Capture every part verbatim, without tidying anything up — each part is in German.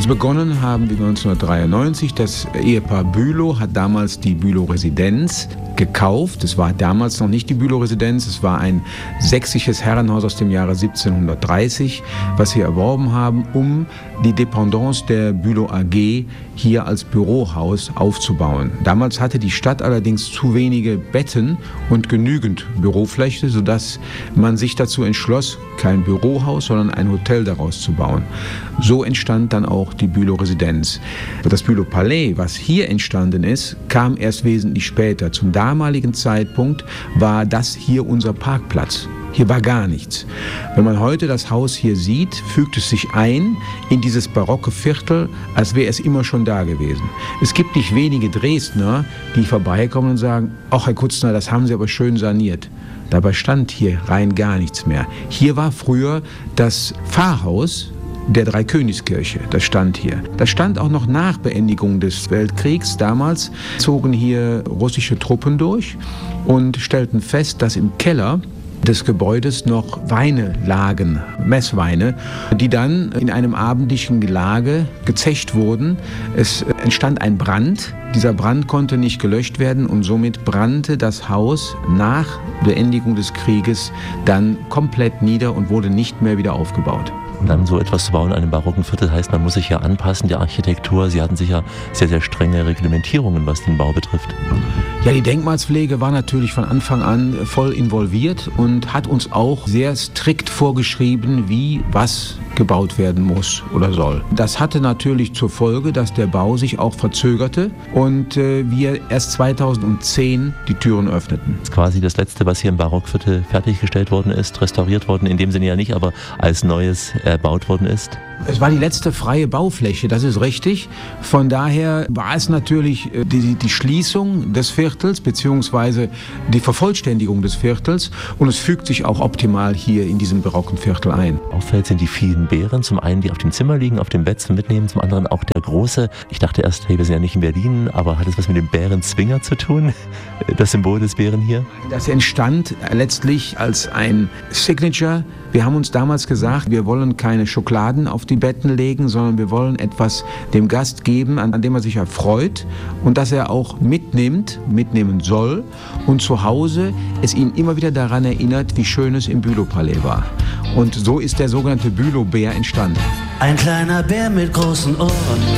Also begonnen haben wir neunzehnhundertdreiundneunzig. Das Ehepaar Bülow hat damals die Bülow-Residenz gekauft. Es war damals noch nicht die Bülow-Residenz, es war ein sächsisches Herrenhaus aus dem Jahre siebzehnhundertdreißig, was wir erworben haben, um die Dependance der Bülow A G hier als Bürohaus aufzubauen. Damals hatte die Stadt allerdings zu wenige Betten und genügend Bürofläche, sodass man sich dazu entschloss, kein Bürohaus, sondern ein Hotel daraus zu bauen. So entstand dann auch die Bülow-Residenz. Das Bülow-Palais, was hier entstanden ist, kam erst wesentlich später. Zum damaligen Zeitpunkt war das hier unser Parkplatz. Hier war gar nichts. Wenn man heute das Haus hier sieht, fügt es sich ein in dieses barocke Viertel, als wäre es immer schon da gewesen. Es gibt nicht wenige Dresdner, die vorbeikommen und sagen, ach Herr Kutzner, das haben Sie aber schön saniert. Dabei stand hier rein gar nichts mehr. Hier war früher das Pfarrhaus der Dreikönigskirche, das stand hier. Das stand auch noch nach Beendigung des Weltkriegs. Damals zogen hier russische Truppen durch und stellten fest, dass im Keller des Gebäudes noch Weine lagen, Messweine, die dann in einem abendlichen Gelage gezecht wurden. Es entstand ein Brand. Dieser Brand konnte nicht gelöscht werden und somit brannte das Haus nach Beendigung des Krieges dann komplett nieder und wurde nicht mehr wieder aufgebaut. Und dann so etwas zu bauen in einem barocken Viertel heißt, man muss sich ja anpassen, die Architektur. Sie hatten sicher sehr, sehr strenge Reglementierungen, was den Bau betrifft. Ja, die Denkmalspflege war natürlich von Anfang an voll involviert und hat uns auch sehr strikt vorgeschrieben, wie was gebaut werden muss oder soll. Das hatte natürlich zur Folge, dass der Bau sich auch verzögerte und äh, wir erst zweitausendzehn die Türen öffneten. Das ist quasi das Letzte, was hier im Barockviertel fertiggestellt worden ist, restauriert worden, in dem Sinne ja nicht, aber als Neues erbaut worden ist. Es war die letzte freie Baufläche, das ist richtig. Von daher war es natürlich die, die Schließung des Viertels beziehungsweise die Vervollständigung des Viertels und es fügt sich auch optimal hier in diesem barocken Viertel ein. Auffällt sind die vielen Beeren, zum einen die auf dem Zimmer liegen, auf dem Bett zum Mitnehmen, zum anderen auch der große. Ich dachte erst, hey, wir sind ja nicht in Berlin, aber hat es was mit dem Bärenzwinger zu tun? Das Symbol des Bären hier? Das entstand letztlich als ein Signature. Wir haben uns damals gesagt, wir wollen keine Schokoladen auf die Betten legen, sondern wir wollen etwas dem Gast geben, an, an dem er sich erfreut und das er auch mitnimmt, mitnehmen soll und zu Hause es ihn immer wieder daran erinnert, wie schön es im Bülow-Palais war. Und so ist der sogenannte Bülow-Bär entstanden. Ein kleiner Bär mit großen Ohren,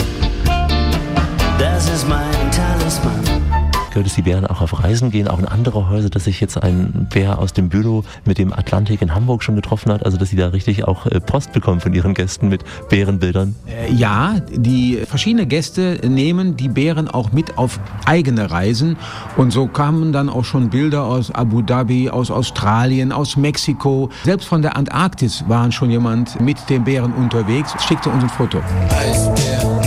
das ist mein Talisman. Dass die Bären auch auf Reisen gehen, auch in andere Häuser, dass sich jetzt ein Bär aus dem Bülow mit dem Atlantik in Hamburg schon getroffen hat, also dass sie da richtig auch Post bekommen von ihren Gästen mit Bärenbildern? Äh, ja, die verschiedenen Gäste nehmen die Bären auch mit auf eigene Reisen und so kamen dann auch schon Bilder aus Abu Dhabi, aus Australien, aus Mexiko. Selbst von der Antarktis waren schon jemand mit dem Bären unterwegs, schickte uns ein Foto. Eisbär.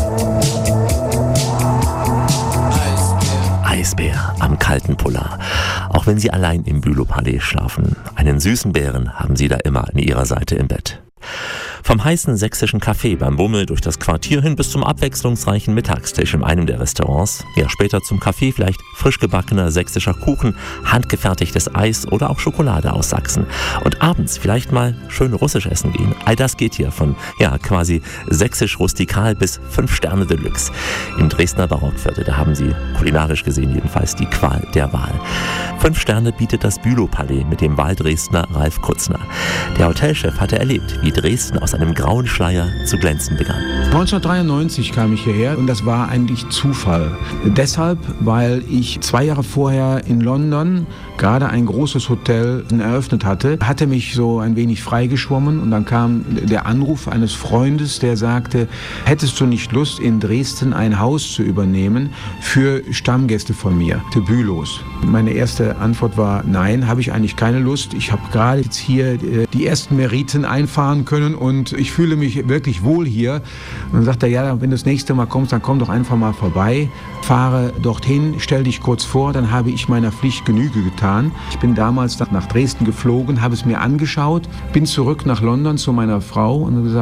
Eisbär am kalten Polar. Auch wenn Sie allein im Bülow-Palais schlafen, einen süßen Bären haben Sie da immer an Ihrer Seite im Bett. Vom heißen sächsischen Café beim Bummel durch das Quartier hin bis zum abwechslungsreichen Mittagstisch in einem der Restaurants, ja später zum Kaffee vielleicht frisch gebackener sächsischer Kuchen, handgefertigtes Eis oder auch Schokolade aus Sachsen. Und abends vielleicht mal schön russisch essen gehen. All das geht hier von, ja, quasi sächsisch-rustikal bis fünf Sterne Deluxe. Im Dresdner Barockviertel, da haben Sie kulinarisch gesehen jedenfalls die Qual der Wahl. Fünf Sterne bietet das Bülow-Palais mit dem Wahldresdner Ralf Kutzner. Der Hotelchef hatte erlebt, wie Dresden aus einem grauen Schleier zu glänzen begann. neunzehnhundertdreiundneunzig kam ich hierher und das war eigentlich Zufall. Deshalb, weil ich zwei Jahre vorher in London gerade ein großes Hotel eröffnet hatte, hatte mich so ein wenig freigeschwommen und dann kam der Anruf eines Freundes, der sagte, hättest du nicht Lust, in Dresden ein Haus zu übernehmen für Stammgäste von mir, für Bülows? Meine erste Antwort war, nein, habe ich eigentlich keine Lust. Ich habe gerade jetzt hier die ersten Meriten einfahren können und ich fühle mich wirklich wohl hier. Und dann sagt er, ja, wenn du das nächste Mal kommst, dann komm doch einfach mal vorbei, fahre dorthin, stell dich kurz vor, dann habe ich meiner Pflicht Genüge getan. Ich bin damals nach Dresden geflogen, habe es mir angeschaut, bin zurück nach London zu meiner Frau und habe gesagt,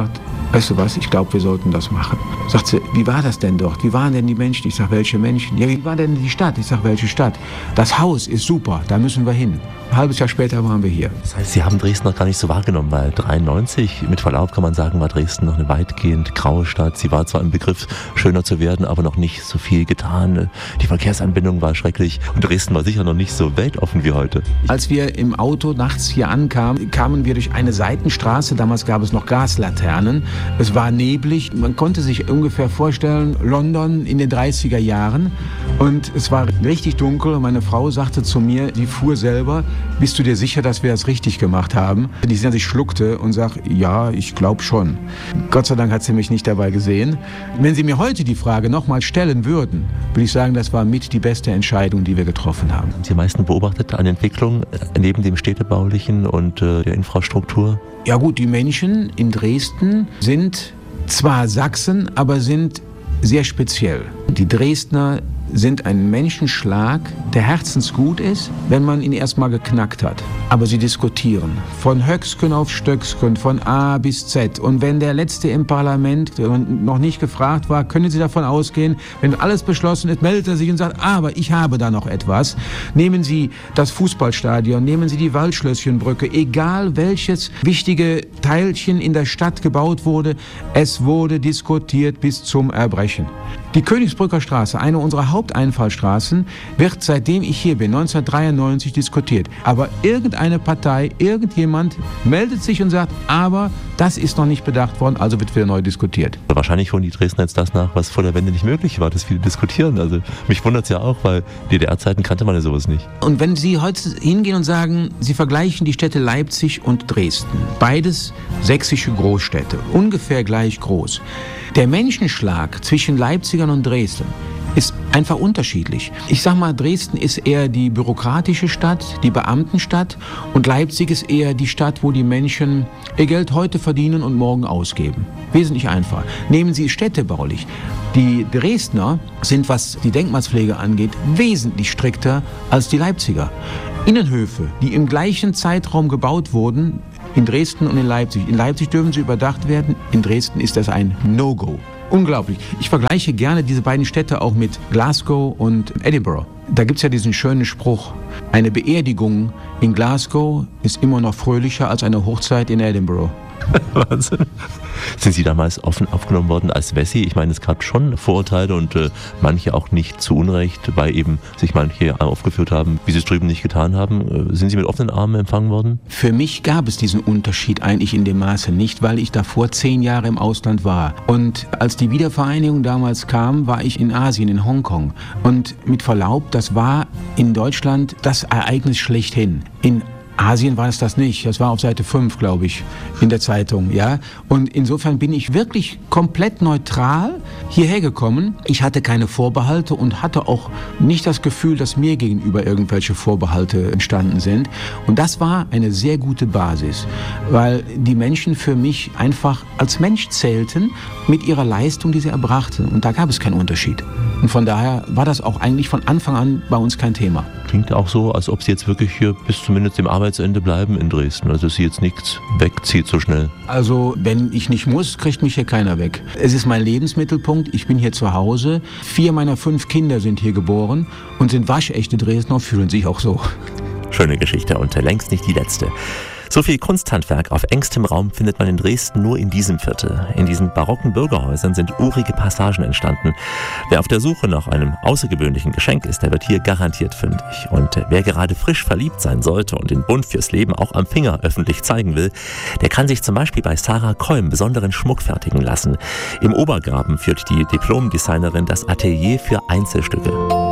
weißt du was, ich glaube, wir sollten das machen. Sagt sie, wie war das denn dort? Wie waren denn die Menschen? Ich sage, welche Menschen? Ja, wie war denn die Stadt? Ich sage, welche Stadt? Das Haus ist super, da müssen wir hin. Ein halbes Jahr später waren wir hier. Das heißt, Sie haben Dresden noch gar nicht so wahrgenommen, weil dreiundneunzig, mit Verlaub kann man sagen, war Dresden noch eine weitgehend graue Stadt. Sie war zwar im Begriff, schöner zu werden, aber noch nicht so viel getan. Die Verkehrsanbindung war schrecklich und Dresden war sicher noch nicht so weltoffen wie heute. Als wir im Auto nachts hier ankamen, kamen wir durch eine Seitenstraße. Damals gab es noch Gaslaternen. Es war neblig. Man konnte sich ungefähr vorstellen, London in den dreißiger Jahren. Und es war richtig dunkel und meine Frau sagte zu mir, die fuhr selber, bist du dir sicher, dass wir das richtig gemacht haben? Die sich schluckte und sagt, ja, ich glaube schon. Gott sei Dank hat sie mich nicht dabei gesehen. Wenn Sie mir heute die Frage nochmal stellen würden, würde ich sagen, das war mit die beste Entscheidung, die wir getroffen haben. Haben Sie am meisten beobachtet an Entwicklung neben dem städtebaulichen und äh, der Infrastruktur? Ja gut, die Menschen in Dresden sind zwar Sachsen, aber sind sehr speziell. Die Dresdner sind ein Menschenschlag, der herzensgut ist, wenn man ihn erstmal geknackt hat. Aber sie diskutieren. Von Höcksken auf Stöcksken, von A bis Z. Und wenn der Letzte im Parlament noch nicht gefragt war, können Sie davon ausgehen, wenn alles beschlossen ist, meldet er sich und sagt, aber ich habe da noch etwas. Nehmen Sie das Fußballstadion, nehmen Sie die Waldschlösschenbrücke, egal welches wichtige Teilchen in der Stadt gebaut wurde, es wurde diskutiert bis zum Erbrechen. Die Königsbrücker Straße, eine unserer Haupteinfallstraßen, wird seitdem ich hier bin, neunzehnhundertdreiundneunzig diskutiert. Aber irgendeine Partei, irgendjemand meldet sich und sagt, aber das ist noch nicht bedacht worden, also wird wieder neu diskutiert. Wahrscheinlich holen die Dresdner jetzt das nach, was vor der Wende nicht möglich war, dass viele diskutieren. Also mich wundert es ja auch, weil D D R-Zeiten kannte man ja sowas nicht. Und wenn Sie heute hingehen und sagen, Sie vergleichen die Städte Leipzig und Dresden, beides sächsische Großstädte, ungefähr gleich groß. Der Menschenschlag zwischen Leipzigern und Dresden ist einfach unterschiedlich. Ich sag mal, Dresden ist eher die bürokratische Stadt, die Beamtenstadt und Leipzig ist eher die Stadt, wo die Menschen ihr Geld heute verdienen und morgen ausgeben. Wesentlich einfach. Nehmen Sie städtebaulich. Die Dresdner sind, was die Denkmalspflege angeht, wesentlich strikter als die Leipziger. Innenhöfe, die im gleichen Zeitraum gebaut wurden, in Dresden und in Leipzig. In Leipzig dürfen sie überdacht werden, in Dresden ist das ein No-Go. Unglaublich. Ich vergleiche gerne diese beiden Städte auch mit Glasgow und Edinburgh. Da gibt es ja diesen schönen Spruch, eine Beerdigung in Glasgow ist immer noch fröhlicher als eine Hochzeit in Edinburgh. Wahnsinn. Sind Sie damals offen aufgenommen worden als Wessi? Ich meine, es gab schon Vorurteile und äh, manche auch nicht zu Unrecht, weil eben sich manche aufgeführt haben, wie sie es drüben nicht getan haben. Äh, sind Sie mit offenen Armen empfangen worden? Für mich gab es diesen Unterschied eigentlich in dem Maße nicht, weil ich davor zehn Jahre im Ausland war. Und als die Wiedervereinigung damals kam, war ich in Asien, in Hongkong. Und mit Verlaub, das war in Deutschland das Ereignis schlechthin. In Asien war es das nicht. Das war auf Seite fünf, glaube ich, in der Zeitung, ja. Und insofern bin ich wirklich komplett neutral hierher gekommen. Ich hatte keine Vorbehalte und hatte auch nicht das Gefühl, dass mir gegenüber irgendwelche Vorbehalte entstanden sind. Und das war eine sehr gute Basis, weil die Menschen für mich einfach als Mensch zählten mit ihrer Leistung, die sie erbrachten. Und da gab es keinen Unterschied. Und von daher war das auch eigentlich von Anfang an bei uns kein Thema. Klingt auch so, als ob Sie jetzt wirklich hier bis zumindest dem Arbeitsende bleiben in Dresden. Also dass Sie jetzt nichts wegzieht so schnell. Also wenn ich nicht muss, kriegt mich hier keiner weg. Es ist mein Lebensmittelpunkt. Ich bin hier zu Hause. Vier meiner fünf Kinder sind hier geboren und sind waschechte Dresdner und fühlen sich auch so. Schöne Geschichte und längst nicht die letzte. So viel Kunsthandwerk auf engstem Raum findet man in Dresden nur in diesem Viertel. In diesen barocken Bürgerhäusern sind urige Passagen entstanden. Wer auf der Suche nach einem außergewöhnlichen Geschenk ist, der wird hier garantiert fündig. Und wer gerade frisch verliebt sein sollte und den Bund fürs Leben auch am Finger öffentlich zeigen will, der kann sich zum Beispiel bei Sarah Kolm besonderen Schmuck fertigen lassen. Im Obergraben führt die Diplom-Designerin das Atelier für Einzelstücke.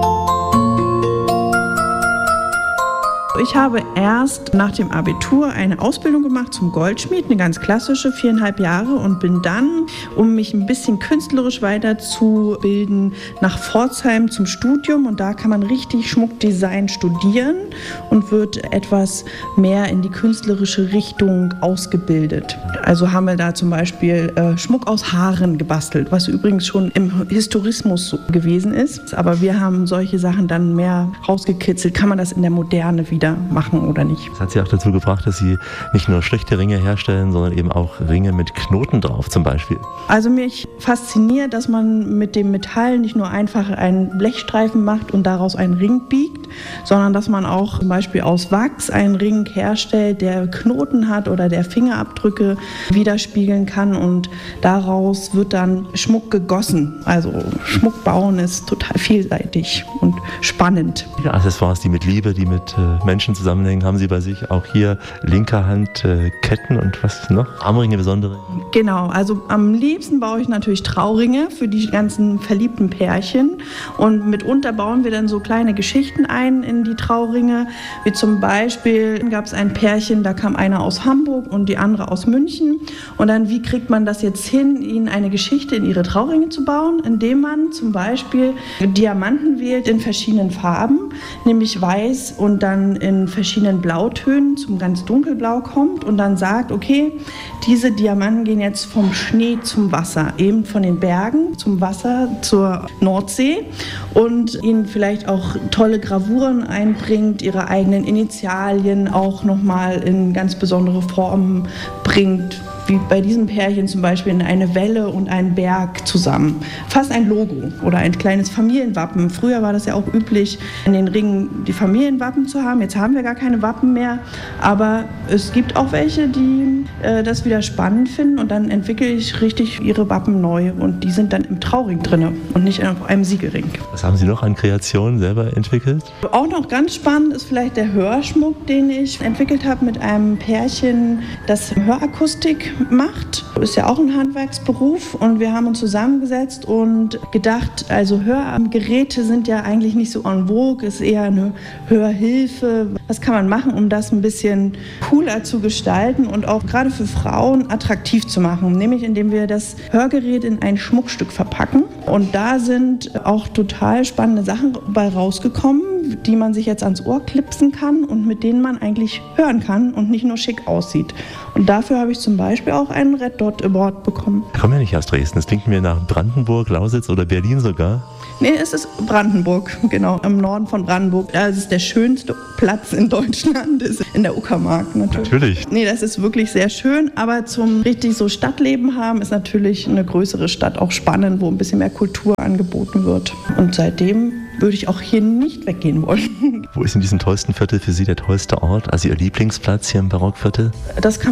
Ich habe erst nach dem Abitur eine Ausbildung gemacht zum Goldschmied, eine ganz klassische, viereinhalb Jahre, und bin dann, um mich ein bisschen künstlerisch weiterzubilden, nach Pforzheim zum Studium, und da kann man richtig Schmuckdesign studieren und wird etwas mehr in die künstlerische Richtung ausgebildet. Also haben wir da zum Beispiel äh, Schmuck aus Haaren gebastelt, was übrigens schon im Historismus so gewesen ist, aber wir haben solche Sachen dann mehr rausgekitzelt, kann man das in der Moderne wieder wieder machen oder nicht. Das hat Sie auch dazu gebracht, dass Sie nicht nur schlichte Ringe herstellen, sondern eben auch Ringe mit Knoten drauf zum Beispiel. Also mich fasziniert, dass man mit dem Metall nicht nur einfach einen Blechstreifen macht und daraus einen Ring biegt, sondern dass man auch zum Beispiel aus Wachs einen Ring herstellt, der Knoten hat oder der Fingerabdrücke widerspiegeln kann und daraus wird dann Schmuck gegossen. Also Schmuck bauen ist total vielseitig und spannend. Ja, Accessoires, die mit Liebe, die mit äh, Menschen zusammenhängen, haben Sie bei sich auch hier linker Hand äh, Ketten und was noch? Armringe besondere? Genau, also am liebsten baue ich natürlich Trauringe für die ganzen verliebten Pärchen und mitunter bauen wir dann so kleine Geschichten ein in die Trauringe, wie zum Beispiel gab es ein Pärchen, da kam einer aus Hamburg und die andere aus München und dann wie kriegt man das jetzt hin, ihnen eine Geschichte in ihre Trauringe zu bauen, indem man zum Beispiel Diamanten wählt in verschiedenen Farben, nämlich weiß und dann in verschiedenen Blautönen zum ganz dunkelblau kommt und dann sagt, okay, diese Diamanten gehen jetzt vom Schnee zum Wasser, eben von den Bergen zum Wasser zur Nordsee und ihnen vielleicht auch tolle Gravuren einbringt, ihre eigenen Initialien auch nochmal in ganz besondere Formen bringt, wie bei diesem Pärchen zum Beispiel in eine Welle und einen Berg zusammen. Fast ein Logo oder ein kleines Familienwappen. Früher war das ja auch üblich, in den Ringen die Familienwappen zu haben. Jetzt haben wir gar keine Wappen mehr, aber es gibt auch welche, die äh, das wieder spannend finden und dann entwickle ich richtig ihre Wappen neu und die sind dann im Trauring drin und nicht auf einem Siegelring. Was haben Sie noch an Kreationen selber entwickelt? Auch noch ganz spannend ist vielleicht der Hörschmuck, den ich entwickelt habe mit einem Pärchen, das Hörakustik macht. Ist ja auch ein Handwerksberuf und wir haben uns zusammengesetzt und gedacht, also Hörgeräte sind ja eigentlich nicht so en vogue, ist eher eine Hörhilfe. Was kann man machen, um das ein bisschen cooler zu gestalten und auch gerade für Frauen attraktiv zu machen, nämlich indem wir das Hörgerät in ein Schmuckstück verpacken und da sind auch total spannende Sachen bei rausgekommen, die man sich jetzt ans Ohr klipsen kann und mit denen man eigentlich hören kann und nicht nur schick aussieht. Und dafür habe ich zum Beispiel auch einen Red Dot Award bekommen. Ich komme ja nicht aus Dresden, das klingt mir nach Brandenburg, Lausitz oder Berlin sogar. Nee, es ist Brandenburg, genau, im Norden von Brandenburg. Das ist der schönste Platz in Deutschland, ist in der Uckermark natürlich. Natürlich. Nee, das ist wirklich sehr schön, aber zum richtig so Stadtleben haben ist natürlich eine größere Stadt auch spannend, wo ein bisschen mehr Kultur angeboten wird. Und seitdem würde ich auch hier nicht weggehen wollen. Wo ist in diesem tollsten Viertel für Sie der tollste Ort, also Ihr Lieblingsplatz hier im Barockviertel? Das kann